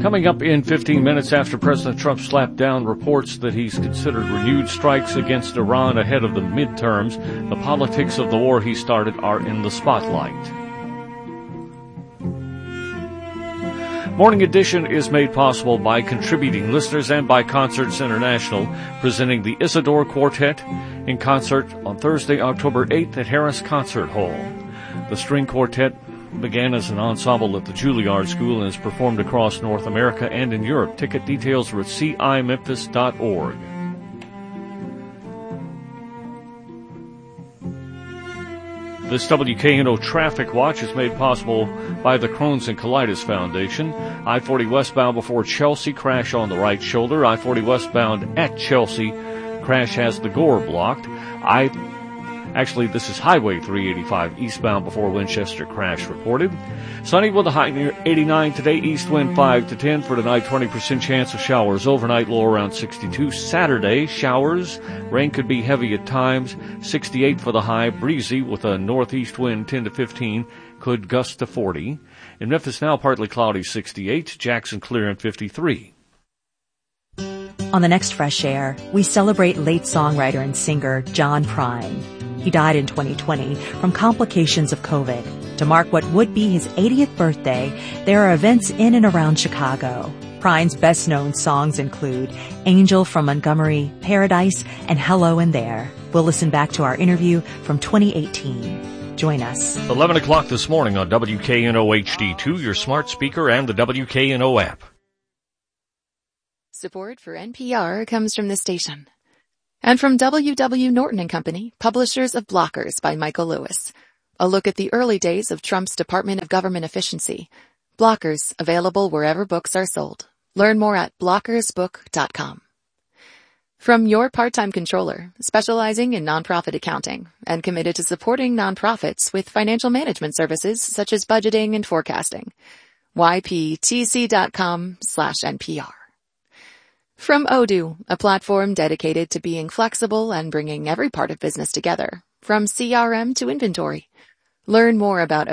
Coming up in 15 minutes after President Trump slapped down reports that he's considered renewed strikes against Iran ahead of the midterms, the politics of the war he started are in the spotlight. Morning Edition is made possible by contributing listeners and by Concerts International, presenting the Isidore Quartet in concert on Thursday, October 8th at Harris Concert Hall. The string quartet began as an ensemble at the Juilliard School and is performed across North America and in Europe. Ticket details are at cimemphis.org. This WKNO Traffic Watch is made possible by the Crohn's and Colitis Foundation. I-40 westbound before Chelsea, crash on the right shoulder. I-40 westbound at Chelsea, crash has the Gore blocked. This is Highway 385 eastbound before Winchester, crash reported. Sunny with a high near 89 today, east wind 5 to 10 for tonight, 20% chance of showers overnight, low around 62. Saturday, showers, rain could be heavy at times, 68 for the high, breezy with a northeast wind 10 to 15, could gust to 40. In Memphis now, partly cloudy, 68, Jackson clear and 53. On the next Fresh Air, we celebrate late songwriter and singer John Prine. He died in 2020 from complications of COVID. To mark what would be his 80th birthday, there are events in and around Chicago. Prine's best-known songs include Angel from Montgomery, Paradise, and Hello in There. We'll listen back to our interview from 2018. Join us. 11 o'clock this morning on WKNO HD2, your smart speaker, and the WKNO app. Support for NPR comes from this station. And from W.W. Norton & Company, publishers of Blockers by Michael Lewis. A look at the early days of Trump's Department of Government Efficiency. Blockers, available wherever books are sold. Learn more at blockersbook.com. From Your Part-Time Controller, specializing in nonprofit accounting and committed to supporting nonprofits with financial management services such as budgeting and forecasting. yptc.com/NPR. From Odoo, a platform dedicated to being flexible and bringing every part of business together, from CRM to inventory. Learn more about